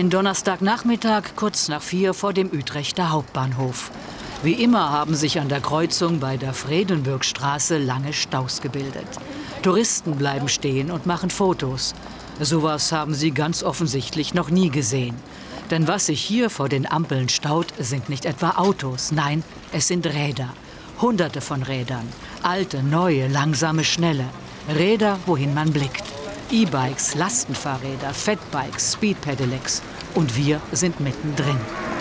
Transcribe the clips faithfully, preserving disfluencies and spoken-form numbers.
Ein Donnerstagnachmittag kurz nach vier vor dem Utrechter Hauptbahnhof. Wie immer haben sich an der Kreuzung bei der Vredenburgstraße lange Staus gebildet. Touristen bleiben stehen und machen Fotos. Sowas haben sie ganz offensichtlich noch nie gesehen. Denn was sich hier vor den Ampeln staut, sind nicht etwa Autos. Nein, es sind Räder. Hunderte von Rädern. Alte, neue, langsame, schnelle. Räder, wohin man blickt. E-Bikes, Lastenfahrräder, Fatbikes, Speedpedelecs. Und wir sind mittendrin.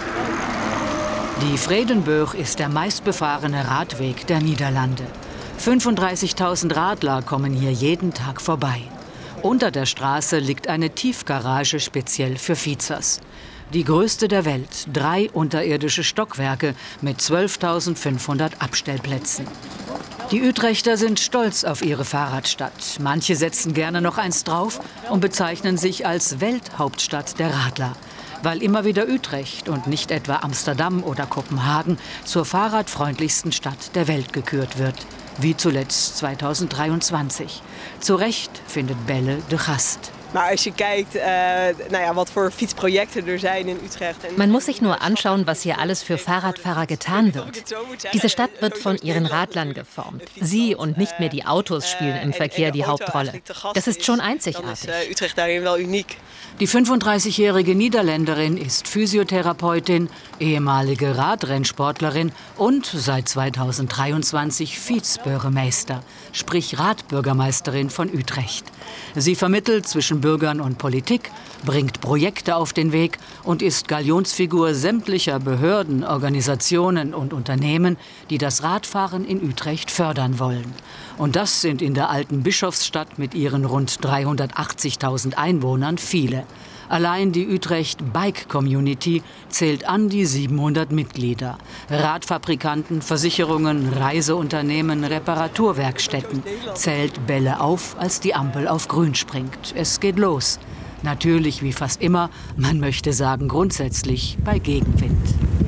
Die Vredenburg ist der meistbefahrene Radweg der Niederlande. fünfunddreißigtausend Radler kommen hier jeden Tag vorbei. Unter der Straße liegt eine Tiefgarage speziell für Fietsers. Die größte der Welt, drei unterirdische Stockwerke mit zwölftausendfünfhundert Abstellplätzen. Die Utrechter sind stolz auf ihre Fahrradstadt. Manche setzen gerne noch eins drauf und bezeichnen sich als Welthauptstadt der Radler. Weil immer wieder Utrecht und nicht etwa Amsterdam oder Kopenhagen zur fahrradfreundlichsten Stadt der Welt gekürt wird. Wie zuletzt zweitausenddreiundzwanzig. Zu Recht findet Belle de Gast. Maar als je kijkt, uh, nou ja, wat voor fietsprojecten er zijn in Utrecht. Man muss sich nur anschauen, was hier alles für Fahrradfahrer getan wird. Diese Stadt wird von ihren Radlern geformt. Sie und nicht mehr die Autos spielen im Verkehr die Hauptrolle. Das ist schon einzigartig. Die fünfunddreißigjährige Niederländerin ist Physiotherapeutin, ehemalige Radrennsportlerin und seit zweitausenddreiundzwanzig Fietsbürgermeister, sprich Radbürgermeisterin von Utrecht. Sie vermittelt zwischen Bürgern und Politik, bringt Projekte auf den Weg und ist Galionsfigur sämtlicher Behörden, Organisationen und Unternehmen, die das Radfahren in Utrecht fördern wollen. Und das sind in der alten Bischofsstadt mit ihren rund dreihundertachtzigtausend Einwohnern viele. Allein die Utrecht Bike Community zählt an die siebenhundert Mitglieder. Radfabrikanten, Versicherungen, Reiseunternehmen, Reparaturwerkstätten. Zählt Belle auf, als die Ampel auf grün springt. Es geht los. Natürlich, wie fast immer, man möchte sagen grundsätzlich bei Gegenwind.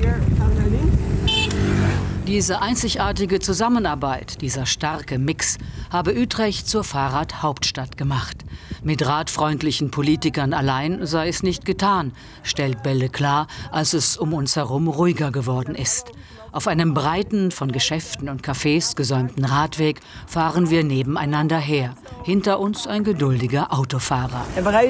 Diese einzigartige Zusammenarbeit, dieser starke Mix, habe Utrecht zur Fahrradhauptstadt gemacht. Mit radfreundlichen Politikern allein sei es nicht getan, stellt Belle klar, als es um uns herum ruhiger geworden ist. Auf einem breiten, von Geschäften und Cafés gesäumten Radweg fahren wir nebeneinander her. Hinter uns ein geduldiger Autofahrer.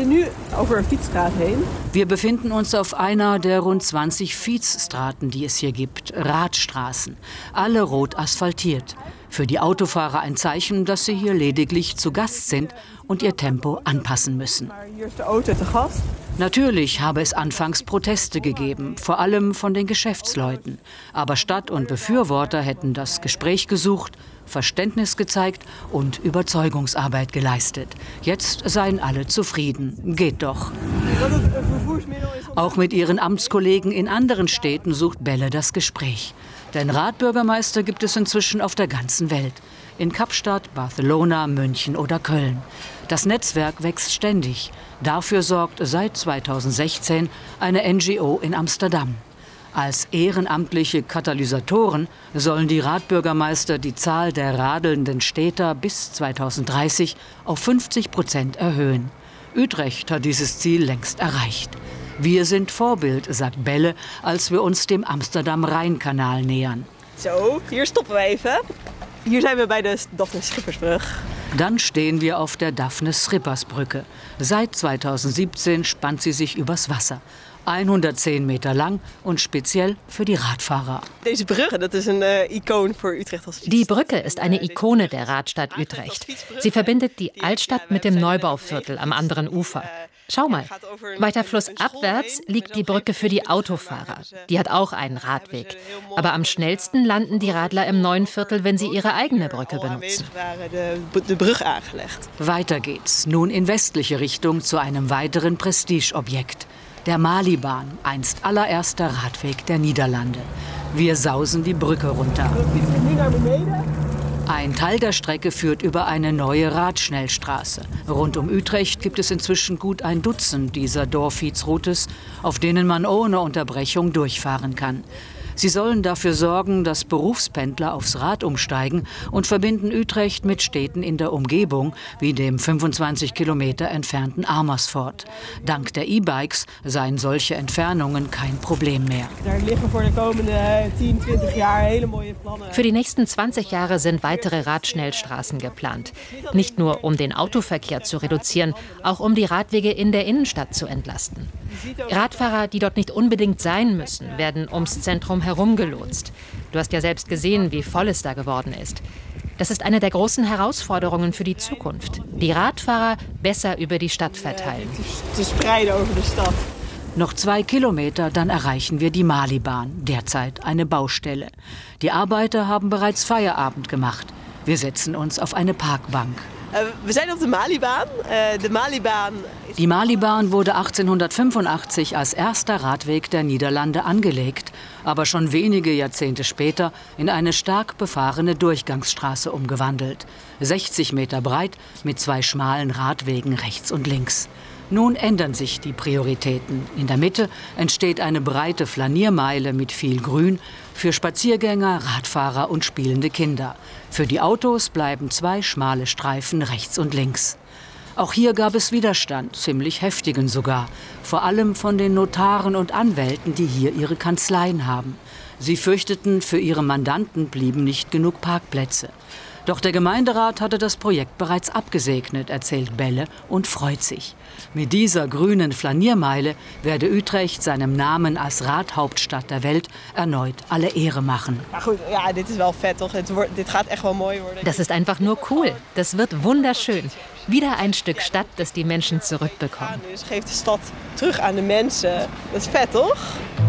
Wir befinden uns auf einer der rund zwanzig Fietsstraßen, die es hier gibt, Radstraßen. Alle rot asphaltiert. Für die Autofahrer ein Zeichen, dass sie hier lediglich zu Gast sind und ihr Tempo anpassen müssen. Natürlich habe es anfangs Proteste gegeben, vor allem von den Geschäftsleuten. Aber Stadt und Befürworter hätten das Gespräch gesucht, Verständnis gezeigt und Überzeugungsarbeit geleistet. Jetzt seien alle zufrieden. Geht doch. Auch mit ihren Amtskollegen in anderen Städten sucht Belle das Gespräch. Denn Radbürgermeister gibt es inzwischen auf der ganzen Welt. In Kapstadt, Barcelona, München oder Köln. Das Netzwerk wächst ständig. Dafür sorgt seit zweitausendsechzehn eine N G O in Amsterdam. Als ehrenamtliche Katalysatoren sollen die Radbürgermeister die Zahl der radelnden Städter bis zweitausenddreißig auf fünfzig Prozent erhöhen. Utrecht hat dieses Ziel längst erreicht. Wir sind Vorbild, sagt Belle, als wir uns dem Amsterdam-Rheinkanal nähern. So, hier stoppen wir even. Hier zijn we bij de Daphne-Schippersbrug. Dann stehen wir auf der Daphne-Schippersbrücke. Seit zweitausendsiebzehn spannt sie sich übers Wasser. hundertzehn Meter lang und speziell für die Radfahrer. Deze brugge, dat is een uh, icoon voor Utrecht als Die Brücke ist eine Ikone der Radstadt Utrecht. Sie verbindet die Altstadt mit dem Neubauviertel am anderen Ufer. Schau mal, weiter flussabwärts liegt die Brücke für die Autofahrer. Die hat auch einen Radweg. Aber am schnellsten landen die Radler im neuen Viertel, wenn sie ihre eigene Brücke benutzen. Weiter geht's, nun in westliche Richtung zu einem weiteren Prestigeobjekt. Der Malibaan, einst allererster Radweg der Niederlande. Wir sausen die Brücke runter. Ein Teil der Strecke führt über eine neue Radschnellstraße. Rund um Utrecht gibt es inzwischen gut ein Dutzend dieser Dorffietsroutes, auf denen man ohne Unterbrechung durchfahren kann. Sie sollen dafür sorgen, dass Berufspendler aufs Rad umsteigen und verbinden Utrecht mit Städten in der Umgebung, wie dem fünfundzwanzig Kilometer entfernten Amersfoort. Dank der E-Bikes seien solche Entfernungen kein Problem mehr. Für die nächsten zwanzig Jahre sind weitere Radschnellstraßen geplant. Nicht nur, um den Autoverkehr zu reduzieren, auch um die Radwege in der Innenstadt zu entlasten. Radfahrer, die dort nicht unbedingt sein müssen, werden ums Zentrum herumgelotst. Du hast ja selbst gesehen, wie voll es da geworden ist. Das ist eine der großen Herausforderungen für die Zukunft. Die Radfahrer besser über die Stadt verteilen. Zu spreiden over de Stadt. Noch zwei Kilometer, dann erreichen wir die Malibahn, derzeit eine Baustelle. Die Arbeiter haben bereits Feierabend gemacht. Wir setzen uns auf eine Parkbank. Wir sind auf der Malibahn. Die Malibahn, die Malibahn wurde achtzehnhundertfünfundachtzig als erster Radweg der Niederlande angelegt, aber schon wenige Jahrzehnte später in eine stark befahrene Durchgangsstraße umgewandelt. sechzig Meter breit mit zwei schmalen Radwegen rechts und links. Nun ändern sich die Prioritäten. In der Mitte entsteht eine breite Flaniermeile mit viel Grün für Spaziergänger, Radfahrer und spielende Kinder. Für die Autos bleiben zwei schmale Streifen rechts und links. Auch hier gab es Widerstand, ziemlich heftigen sogar. Vor allem von den Notaren und Anwälten, die hier ihre Kanzleien haben. Sie fürchteten, für ihre Mandanten blieben nicht genug Parkplätze. Doch der Gemeinderat hatte das Projekt bereits abgesegnet, erzählt Belle und freut sich. Mit dieser grünen Flaniermeile werde Utrecht seinem Namen als Radhauptstadt der Welt erneut alle Ehre machen. Ja, dit is wel vet, toch? Dit gaat echt wel mooi worden. Das ist einfach nur cool. Das wird wunderschön. Wieder ein Stück Stadt, das die Menschen zurückbekommen. Dus geeft de stad terug aan de mensen. Dat is vet, toch?